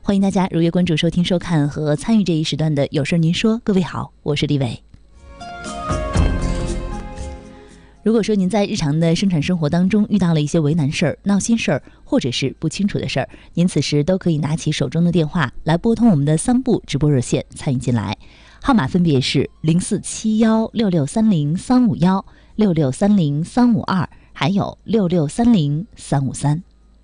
欢迎大家如约关注、收听、收看和参与这一时段的有事您说。各位好，我是李伟。如果说您在日常的生产生活当中遇到了一些为难事儿、闹心事儿，或者是不清楚的事儿，您此时都可以拿起手中的电话来拨通我们的3部直播热线参与进来，号码分别是04716630-351、6630-352，还有6630-353。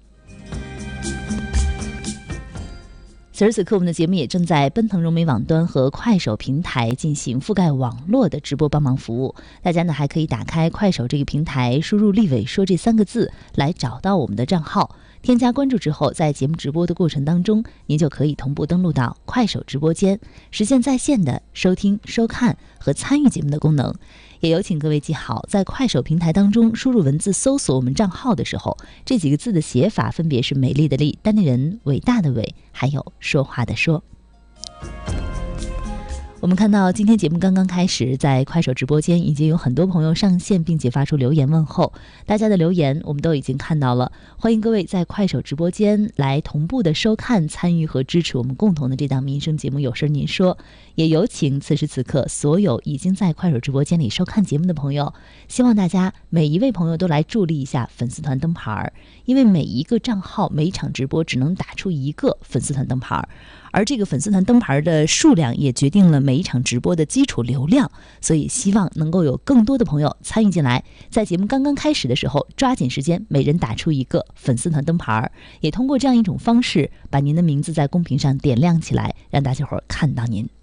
此时此刻，我们的节目也正在奔腾融媒网端和快手平台进行覆盖网络的直播帮忙服务。大家呢还可以打开快手这个平台，输入立伟说这3个字来找到我们的账号，添加关注之后，在节目直播的过程当中，您就可以同步登录到快手直播间，实现在线的收听、收看和参与节目的功能。也有请各位记好，在快手平台当中输入文字搜索我们账号的时候，这几个字的写法分别是美丽的丽、单立人、伟大的伟，还有说话的说。我们看到今天节目刚刚开始，在快手直播间已经有很多朋友上线，并且发出留言问候。大家的留言我们都已经看到了，欢迎各位在快手直播间来同步的收看、参与和支持我们共同的这档民生节目有事您说。也有请此时此刻所有已经在快手直播间里收看节目的朋友，希望大家每一位朋友都来助力一下粉丝团灯牌，因为每一个账号每一场直播只能打出一个粉丝团灯牌，而这个粉丝团灯牌的数量也决定了每一场直播的基础流量，所以希望能够有更多的朋友参与进来，在节目刚刚开始的时候抓紧时间，每人打出一个粉丝团灯牌，也通过这样一种方式把您的名字在公屏上点亮起来，让大家伙看到您。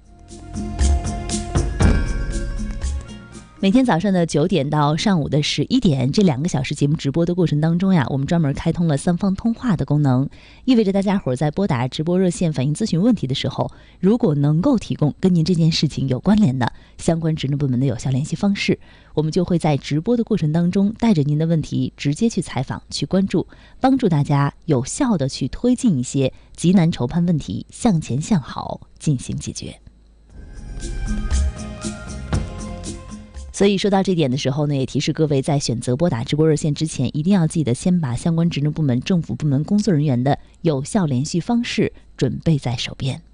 每天早上的9点到上午的11点，这2个小时节目直播的过程当中呀，我们专门开通了3方通话的功能，意味着大家伙在拨打直播热线反映咨询问题的时候，如果能够提供跟您这件事情有关联的相关职能部门的有效联系方式，我们就会在直播的过程当中带着您的问题直接去采访、去关注，帮助大家有效的去推进一些急难愁盼问题向前向好进行解决。所以说到这点的时候呢，也提示各位在选择拨打直播热线之前，一定要记得先把相关职能部门、政府部门工作人员的有效联系方式准备在手边。